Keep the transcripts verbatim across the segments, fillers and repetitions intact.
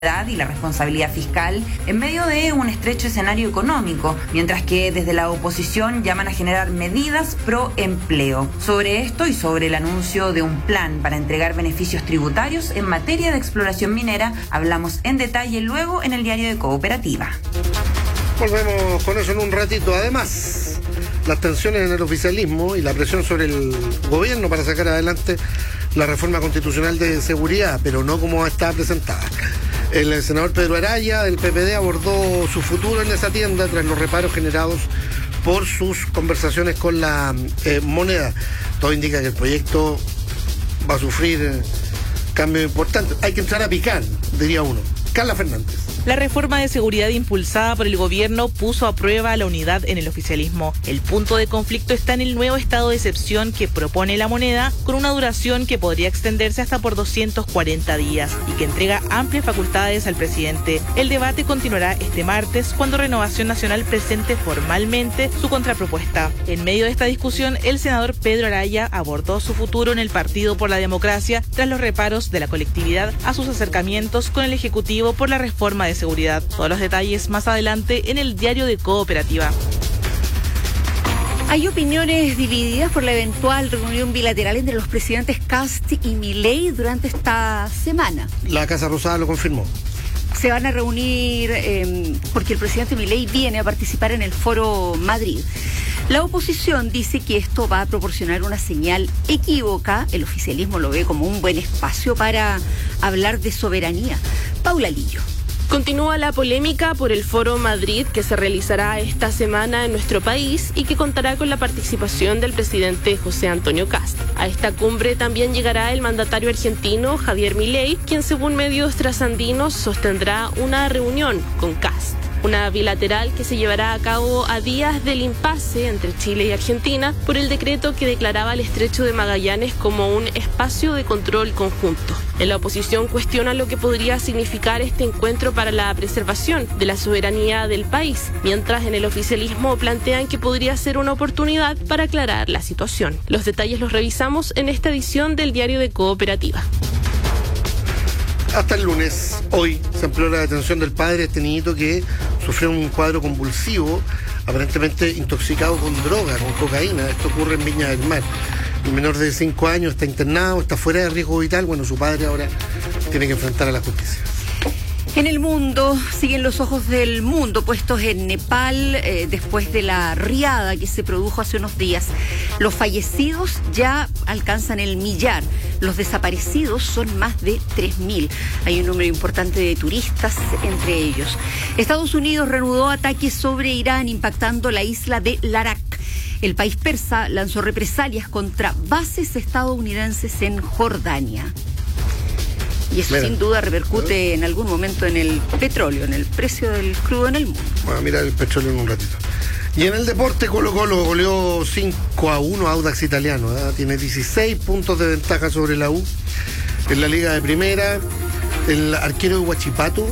y la responsabilidad fiscal en medio de un estrecho escenario económico, mientras que desde la oposición llaman a generar medidas pro empleo. Sobre esto y sobre el anuncio de un plan para entregar beneficios tributarios en materia de exploración minera, hablamos en detalle luego en el diario de Cooperativa. Volvemos con eso en un ratito. Además, las tensiones en el oficialismo y la presión sobre el gobierno para sacar adelante la reforma constitucional de seguridad, pero no como está presentada. El senador Pedro Araya del P P D abordó su futuro en esa tienda tras los reparos generados por sus conversaciones con la eh, moneda. Todo indica que el proyecto va a sufrir eh, cambios importantes. Hay que entrar a picar, diría uno. Carla Fernández. La reforma de seguridad impulsada por el gobierno puso a prueba la unidad en el oficialismo. El punto de conflicto está en el nuevo estado de excepción que propone la moneda, con una duración que podría extenderse hasta por doscientos cuarenta días y que entrega amplias facultades al presidente. El debate continuará este martes cuando Renovación Nacional presente formalmente su contrapropuesta. En medio de esta discusión, el senador Pedro Araya abordó su futuro en el Partido por la Democracia tras los reparos de la colectividad a sus acercamientos con el Ejecutivo por la reforma de de seguridad. Todos los detalles más adelante en el diario de Cooperativa. Hay opiniones divididas por la eventual reunión bilateral entre los presidentes Kast y Milei durante esta semana. La Casa Rosada lo confirmó. Se van a reunir eh, porque el presidente Milei viene a participar en el Foro Madrid. La oposición dice que esto va a proporcionar una señal equívoca. El oficialismo lo ve como un buen espacio para hablar de soberanía. Paula Lillo. Continúa la polémica por el Foro Madrid que se realizará esta semana en nuestro país y que contará con la participación del presidente José Antonio Kast. A esta cumbre también llegará el mandatario argentino Javier Milei, quien según medios trasandinos sostendrá una reunión con Kast. Una bilateral que se llevará a cabo a días del impasse entre Chile y Argentina por el decreto que declaraba el Estrecho de Magallanes como un espacio de control conjunto. En la oposición cuestiona lo que podría significar este encuentro para la preservación de la soberanía del país, mientras en el oficialismo plantean que podría ser una oportunidad para aclarar la situación. Los detalles los revisamos en esta edición del diario de Cooperativa. Hasta el lunes, hoy, se amplió la detención del padre de este niñito que sufrió un cuadro convulsivo, aparentemente intoxicado con droga, con cocaína. Esto ocurre en Viña del Mar. El menor de cinco años está internado, está fuera de riesgo vital. Bueno, su padre ahora tiene que enfrentar a la justicia. En el mundo, siguen los ojos del mundo puestos en Nepal eh, después de la riada que se produjo hace unos días. Los fallecidos ya alcanzan el millar. Los desaparecidos son más de tres mil. Hay un número importante de turistas entre ellos. Estados Unidos reanudó ataques sobre Irán, impactando la isla de Larak. El país persa lanzó represalias contra bases estadounidenses en Jordania. Y eso mira, sin duda repercute en algún momento en el petróleo, en el precio del crudo en el mundo. Vamos a mirar el petróleo en un ratito. Y en el deporte, Colo Colo goleó cinco a uno a Audax Italiano. ¿eh? Tiene dieciséis puntos de ventaja sobre la U. En la Liga de Primera, el arquero de Huachipato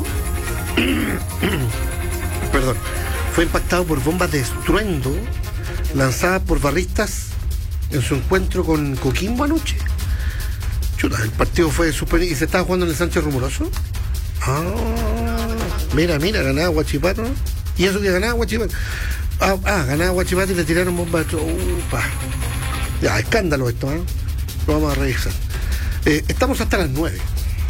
perdón, fue impactado por bombas de estruendo lanzadas por barristas en su encuentro con Coquimbo anoche. Chuta, el partido fue suspendido y se estaba jugando en el Sánchez Rumoroso. Ah, mira, mira, ganaba Huachipato. ¿Y eso que ganaba Huachipato? Ah, ah ganaba Huachipato y le tiraron bombas de Upa. Ya, escándalo esto, ¿eh? Lo vamos a revisar. Eh, estamos hasta las nueve.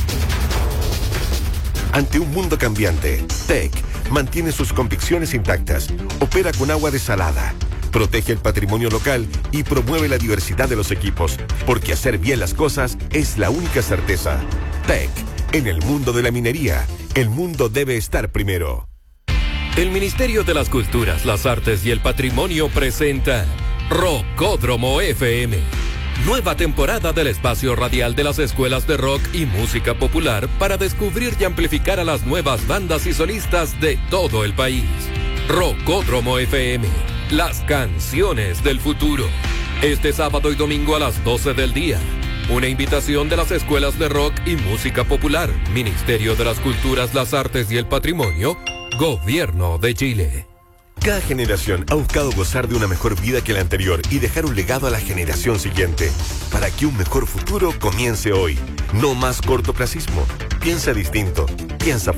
Ante un mundo cambiante, T E C mantiene sus convicciones intactas, opera con agua desalada, protege el patrimonio local y promueve la diversidad de los equipos, porque hacer bien las cosas es la única certeza. T E C, en el mundo de la minería, el mundo debe estar primero. El Ministerio de las Culturas, las Artes y el Patrimonio presenta Rockódromo F M. Nueva temporada del espacio radial de las escuelas de rock y música popular para descubrir y amplificar a las nuevas bandas y solistas de todo el país. Rockódromo F M, las canciones del futuro. Este sábado y domingo a las doce del día. Una invitación de las escuelas de rock y música popular, Ministerio de las Culturas, las Artes y el Patrimonio, Gobierno de Chile. Cada generación ha buscado gozar de una mejor vida que la anterior y dejar un legado a la generación siguiente. Para que un mejor futuro comience hoy. No más cortoplacismo. Piensa distinto. Piensa